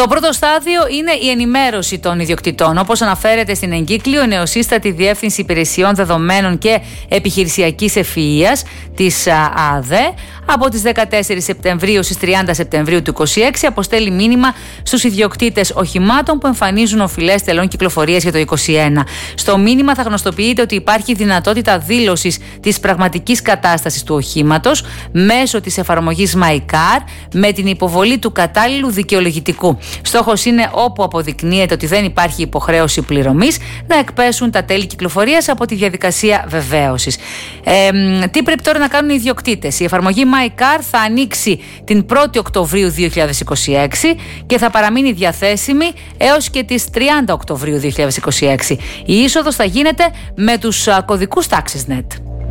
Το πρώτο στάδιο είναι η ενημέρωση των ιδιοκτητών. Όπως αναφέρεται στην εγκύκλιο, η νεοσύστατη Διεύθυνση Υπηρεσιών Δεδομένων και Επιχειρησιακής Ευφυΐας της ΑΔΕ από τις 14 Σεπτεμβρίου στις 30 Σεπτεμβρίου του 2026 αποστέλει μήνυμα στους ιδιοκτήτες οχημάτων που εμφανίζουν οφειλές τελών κυκλοφορίας για το 2021. Στο μήνυμα θα γνωστοποιείται ότι υπάρχει δυνατότητα δήλωσης της πραγματικής κατάστασης του οχήματος μέσω της εφαρμογής MyCar με την υποβολή του κατάλληλου δικαιολογητικού. Στόχος είναι, όπου αποδεικνύεται ότι δεν υπάρχει υποχρέωση πληρωμής, να εκπέσουν τα τέλη κυκλοφορίας από τη διαδικασία βεβαίωσης. Τι πρέπει τώρα να κάνουν οι ιδιοκτήτες? Η εφαρμογή MyCar θα ανοίξει την 1η Οκτωβρίου 2026 και θα παραμείνει διαθέσιμη έως και τις 30 Οκτωβρίου 2026. Η είσοδος θα γίνεται με τους κωδικούς TaxisNet.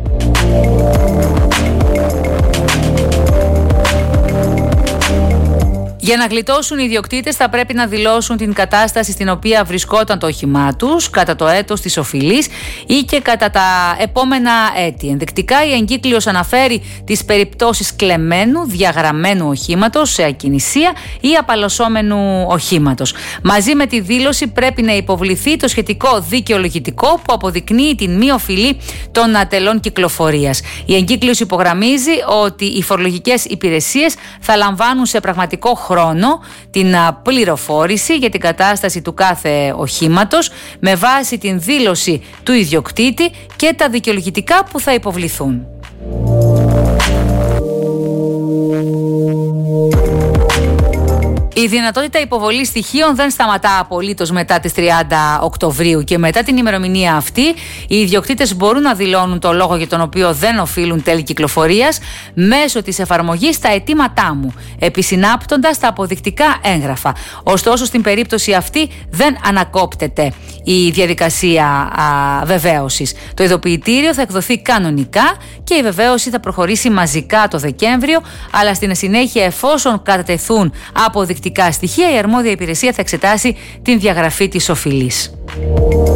Για να γλιτώσουν οι ιδιοκτήτες θα πρέπει να δηλώσουν την κατάσταση στην οποία βρισκόταν το όχημά τους κατά το έτος της οφειλής ή και κατά τα επόμενα έτη. Ενδεικτικά η εγκύκλειος αναφέρει τις περιπτώσεις κλεμμένου, διαγραμμένου οχήματος σε ακινησία ή απαλλωσσόμενου οχήματος. Μαζί με τη δήλωση πρέπει να υποβληθεί το σχετικό δικαιολογητικό που αποδεικνύει την μη οφειλή των τελών κυκλοφορίας. Η εγκύκλειος υπογραμμίζει ότι οι φορολογικές υπηρεσίες θα λαμβάνουν σε πραγματικό χρόνο την πληροφόρηση για την κατάσταση του κάθε οχήματος με βάση την δήλωση του ιδιοκτήτη και τα δικαιολογητικά που θα υποβληθούν. Η δυνατότητα υποβολής στοιχείων δεν σταματά απολύτως μετά τις 30 Οκτωβρίου και μετά την ημερομηνία αυτή οι ιδιοκτήτες μπορούν να δηλώνουν το λόγο για τον οποίο δεν οφείλουν τέλη κυκλοφορίας μέσω της εφαρμογής στα αιτήματά μου, επισυνάπτοντας τα αποδεικτικά έγγραφα. Ωστόσο, στην περίπτωση αυτή δεν ανακόπτεται η διαδικασία βεβαίωσης. Το ειδοποιητήριο θα εκδοθεί κανονικά και η βεβαίωση θα προχωρήσει μαζικά το Δεκέμβριο, αλλά στην συνέχεια, εφόσον κατατεθούν αποδεικτικά στοιχεία, η αρμόδια υπηρεσία θα εξετάσει την διαγραφή της οφειλής.